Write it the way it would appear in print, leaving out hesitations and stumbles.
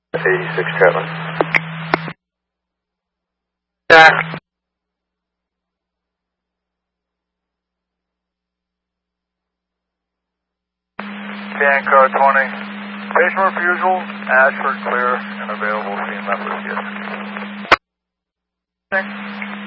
86 Trevor. Jack. Can car 20. Station refusal, Ashford clear and available, seen left with you.